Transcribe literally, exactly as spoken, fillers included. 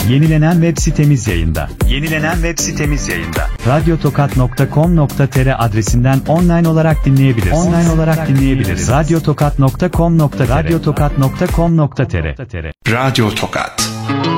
Yenilenen web sitemiz yayında. Yenilenen web sitemiz yayında. radyotokat nokta com nokta tr adresinden online olarak dinleyebilirsiniz. Online olarak dinleyebilirsiniz. radyotokat nokta com nokta tr radyotokat nokta com nokta tr Radyo Tokat.